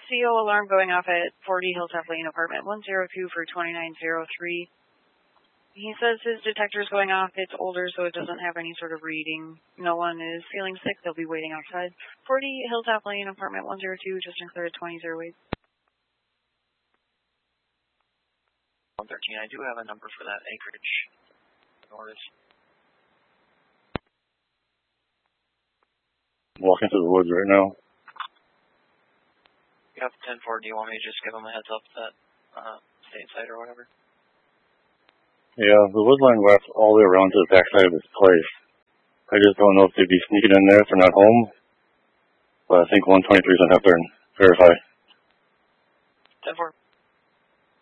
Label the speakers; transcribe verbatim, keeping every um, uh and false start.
Speaker 1: C O alarm going off at forty Hilltop Lane, apartment one oh two for twenty-nine oh three. He says his detector's going off. It's older, so it doesn't have any sort of reading. No one is feeling sick. They'll be waiting outside. forty Hilltop Lane, apartment one oh two, just clear at twenty oh eight.
Speaker 2: one thirteen, I do have a number for that acreage. Norris.
Speaker 3: Walking through the woods right now.
Speaker 2: Yep, ten four, do you want me to just give them a heads up that uh, stay inside or whatever?
Speaker 3: Yeah, the wood line wraps all the way around to the backside of his place. I just don't know if they'd be sneaking in there if they're not home. But I think one twenty-three is going to have to verify.
Speaker 2: ten four.